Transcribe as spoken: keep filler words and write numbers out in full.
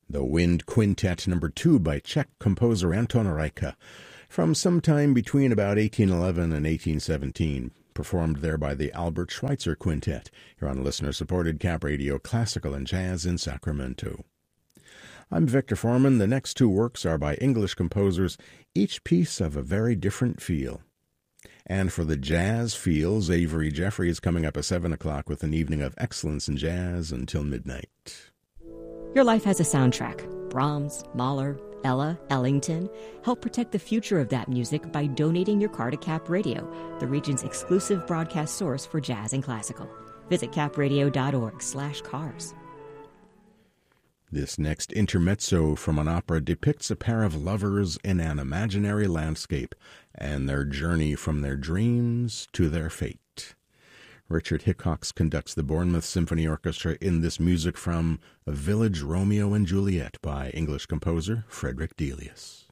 The Wind Quintet number two by Czech composer Anton Reicha, from sometime between about eighteen eleven and eighteen seventeen, performed there by the Albert Schweitzer Quintet, here on listener-supported Cap Radio Classical and Jazz in Sacramento. I'm Victor Foreman. The next two works are by English composers, each piece of a very different feel. And for the jazz feels, Avery Jeffrey is coming up at seven o'clock with an evening of excellence in jazz until midnight. Your life has a soundtrack. Brahms, Mahler, Ella, Ellington. Help protect the future of that music by donating your car to Cap Radio, the region's exclusive broadcast source for jazz and classical. Visit capradio.org slash cars. This next intermezzo from an opera depicts a pair of lovers in an imaginary landscape and their journey from their dreams to their fate. Richard Hickox conducts the Bournemouth Symphony Orchestra in this music from A Village Romeo and Juliet by English composer Frederick Delius.